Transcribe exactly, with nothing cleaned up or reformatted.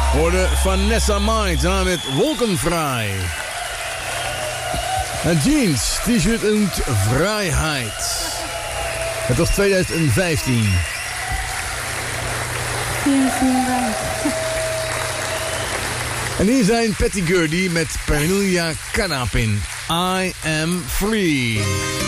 Hoorde Vanessa Mai samen met Wolkenfrei. En Jeans, T-shirt en Vrijheid. Het was twintig vijftien. En hier zijn Patty Gurdy met Pernilla Kanapin. I am free.